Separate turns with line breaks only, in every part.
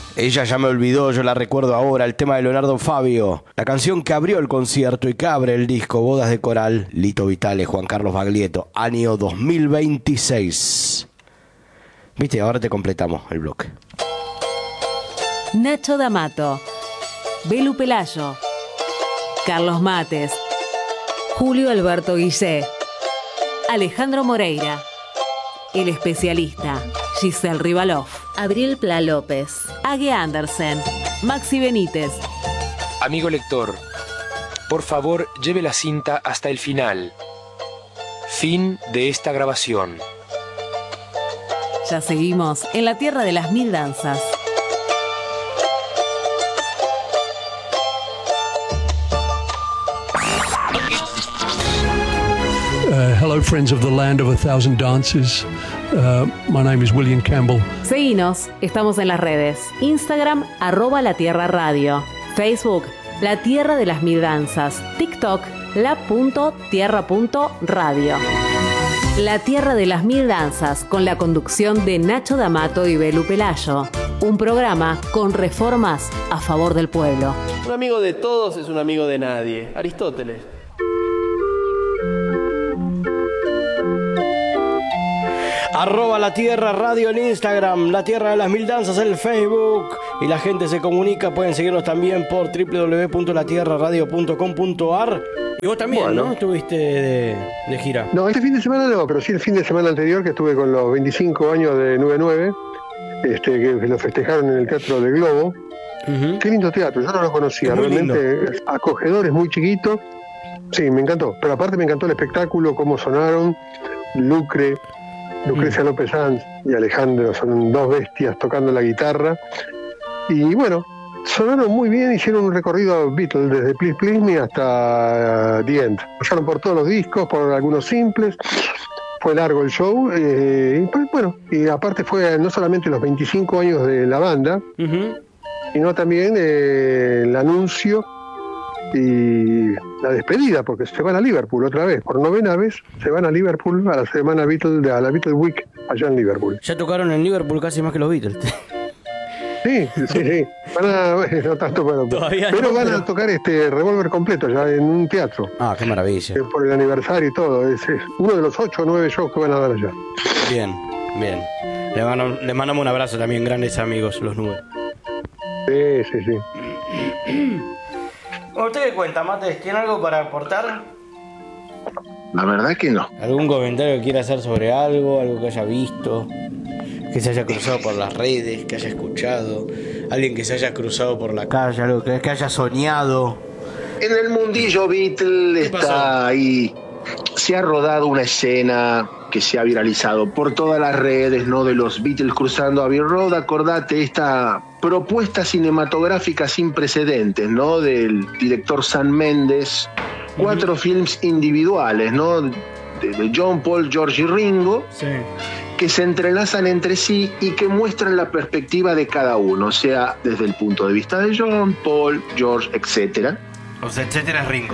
Ella ya me olvidó, yo la recuerdo ahora, el tema de Leonardo Fabio, la canción que abrió el concierto y que abre el disco Bodas de Coral, Lito Vitale, Juan Carlos Baglietto, año 2026. Viste, ahora te completamos el bloque.
Nacho D'Amato, Belu Pelayo, Carlos Mates, Julio Alberto Guillé, Alejandro Moreira, El Especialista, Giselle Rivalov,
Abril Pla López,
Ague Andersen, Maxi Benítez.
Amigo lector, por favor lleve la cinta hasta el final. Fin de esta grabación.
Ya seguimos en la tierra de las mil danzas.
Hello, friends of the land of a thousand dances. My name is William Campbell.
Seguinos, estamos en las redes. Instagram, @latierraradio. Facebook, La Tierra de las Mil Danzas. TikTok, la.tierra.radio. La Tierra de las Mil Danzas, con la conducción de Nacho D'Amato y Belu Pelayo. Un programa con reformas a favor del pueblo.
Un amigo de todos es un amigo de nadie. Aristóteles.
@La Tierra Radio en Instagram, La Tierra de las Mil Danzas en el Facebook. Y la gente se comunica, pueden seguirnos también por www.latierraradio.com.ar. Y vos también, bueno, ¿no? Estuviste de gira.
No, este fin de semana no, pero sí el fin de semana anterior que estuve con los 25 años de 99, que lo festejaron en el Teatro del Globo. Uh-huh. Qué lindo teatro, yo no lo conocía, realmente lindo. Acogedor, es muy chiquito. Sí, me encantó, pero aparte me encantó el espectáculo, cómo sonaron. Lucrecia López Sanz y Alejandro son dos bestias tocando la guitarra. Y bueno, sonaron muy bien, hicieron un recorrido Beatles desde Please Please Me hasta The End. Pasaron por todos los discos, por algunos simples. Fue largo el show. Y bueno, y aparte fue no solamente los 25 años de la banda, sino también el anuncio y la despedida, porque se van a Liverpool otra vez, por 9ª vez se van a Liverpool a la semana Beatles, a la Beatles Week allá en Liverpool.
Ya tocaron en Liverpool casi más que los Beatles.
Sí. Van a, no tanto, pero van a tocar Revolver completo ya en un teatro.
Ah, qué maravilla.
Por el aniversario y todo. Es uno de los 8 o 9 shows que van a dar allá.
Bien. Les mandamos un abrazo también, grandes amigos, los Nubes.
Sí.
¿Usted qué cuenta, Mates? ¿Tiene algo para aportar?
La verdad que no.
¿Algún comentario que quiera hacer sobre algo que haya visto, que se haya cruzado por las redes, que haya escuchado, alguien que se haya cruzado por la calle, algo que haya soñado?
En el mundillo Beatle está ahí. Se ha rodado una escena que se ha viralizado por todas las redes, ¿no? De los Beatles cruzando Abbey Road. Acordate esta propuesta cinematográfica sin precedentes, ¿no? Del director Sam Mendes. 4 films individuales, ¿no? De John, Paul, George y Ringo. Sí. Que se entrelazan entre sí y que muestran la perspectiva de cada uno, o sea, desde el punto de vista de John, Paul, George, etc.
O sea, etcétera es Ringo.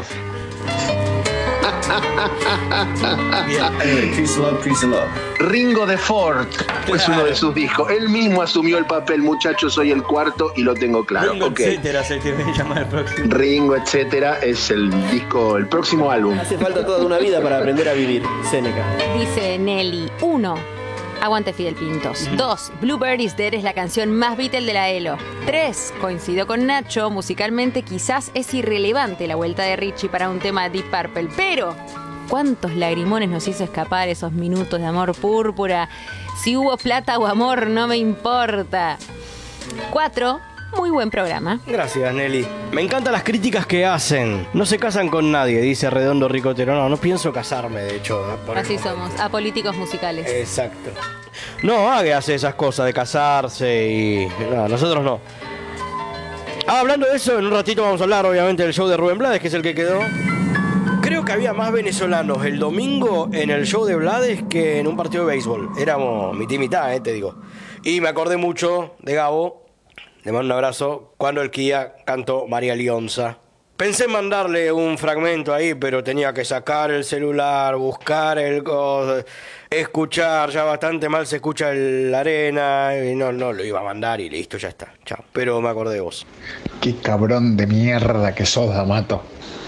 Peace love. Ringo de Ford es uno de sus discos. Él mismo asumió el papel, muchachos, soy el cuarto y lo tengo claro.
Ringo, etcétera, se te llama el próximo.
Ringo, etcétera, es el disco, el próximo álbum.
Hace falta toda una vida para aprender a vivir. Seneca.
Dice Nelly. 1. Aguante Fidel Pintos. 2. Bluebird is Dead es la canción más Beatle de la ELO. 3. Coincido con Nacho, musicalmente quizás es irrelevante la vuelta de Richie para un tema de Deep Purple, pero ¿cuántos lagrimones nos hizo escapar esos minutos de amor púrpura? Si hubo plata o amor, no me importa. 4. Muy buen programa.
Gracias, Nelly. Me encantan las críticas que hacen. No se casan con nadie, dice Redondo Ricotero. No pienso casarme, de hecho.
Así somos, apolíticos musicales.
Exacto. No, Ague hace esas cosas de casarse y... No, nosotros no. Hablando de eso, en un ratito vamos a hablar, obviamente, del show de Rubén Blades, que es el que quedó. Creo que había más venezolanos el domingo en el show de Blades que en un partido de béisbol. Éramos mitad y mitad, te digo. Y me acordé mucho de Gabo. Le mando un abrazo. Cuando el Kia cantó María Lionza. Pensé en mandarle un fragmento ahí, pero tenía que sacar el celular, buscar escuchar, ya bastante mal se escucha la arena, y no lo iba a mandar y listo, ya está, chao. Pero me acordé de vos.
Qué cabrón de mierda que sos, D'Amato.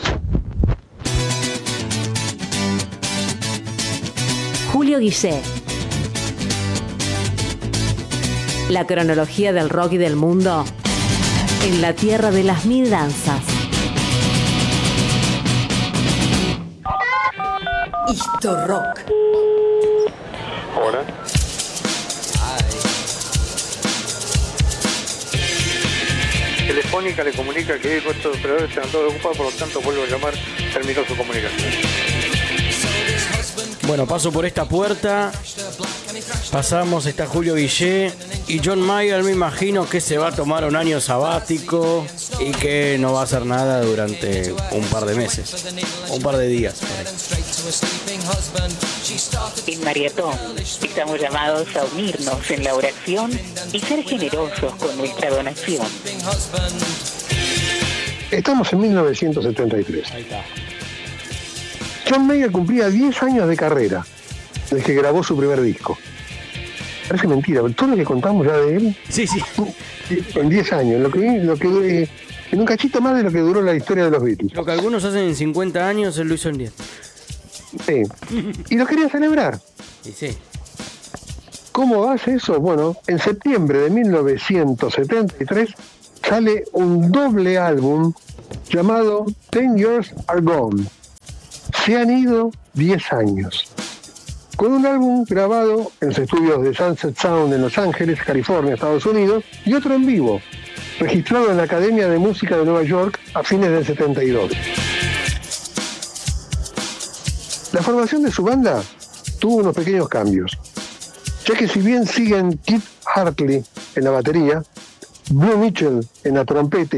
Julio Guillé. La cronología del rock y del mundo en la tierra de las mil danzas.
Esto Rock.
Hola. Telefónica le comunica que estos operadores están todos ocupados, por lo tanto vuelvo a llamar, terminó su comunicación.
Bueno, paso por esta puerta, pasamos, está Julio Guillé y John Mayer, me imagino que se va a tomar un año sabático y que no va a hacer nada durante un par de meses, un par de días.
En Maratón estamos llamados a unirnos en la oración y ser generosos con nuestra donación.
Estamos en 1973.
Ahí está.
John Mayer cumplía 10 años de carrera desde que grabó su primer disco. Parece mentira, pero todo lo que contamos ya de él,
sí,
en 10 años, en un cachito más de lo que duró la historia de los Beatles.
Lo que algunos hacen en 50 años, él lo hizo en 10.
Sí, y lo quería celebrar.
Y sí.
¿Cómo hace eso? Bueno, en septiembre de 1973 sale un doble álbum llamado 10 Years Are Gone. Se han ido 10 años. Con un álbum grabado en los estudios de Sunset Sound en Los Ángeles, California, Estados Unidos, y otro en vivo, registrado en la Academia de Música de Nueva York a fines del 72. La formación de su banda tuvo unos pequeños cambios, ya que si bien siguen Keith Hartley en la batería, Blue Mitchell en la trompeta